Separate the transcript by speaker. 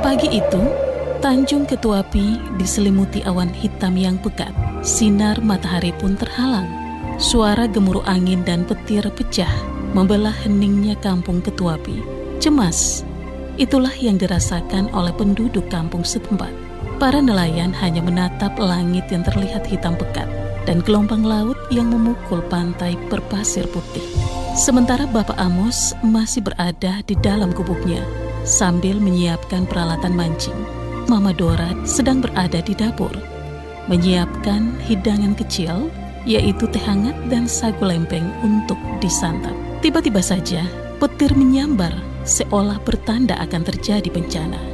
Speaker 1: Pagi itu, Tanjung Ketuapi diselimuti awan hitam yang pekat. Sinar matahari pun terhalang. Suara gemuruh angin dan petir pecah membelah heningnya kampung Ketuapi. Cemas, itulah yang dirasakan oleh penduduk kampung setempat. Para nelayan hanya menatap langit yang terlihat hitam pekat dan gelombang laut yang memukul pantai berpasir putih. Sementara Bapak Amos masih berada di dalam gubuknya sambil menyiapkan peralatan mancing. Mama Dora sedang berada di dapur, menyiapkan hidangan kecil, yaitu teh hangat dan sagu lempeng untuk disantap. Tiba-tiba saja, petir menyambar seolah bertanda akan terjadi bencana.